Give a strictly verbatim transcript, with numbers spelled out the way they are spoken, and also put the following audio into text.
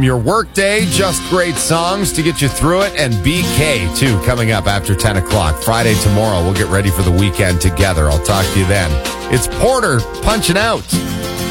Your workday, just great songs to get you through it, and B K, too, coming up after ten o'clock. Friday tomorrow, we'll get ready for the weekend together. I'll talk to you then. It's Porter punching out.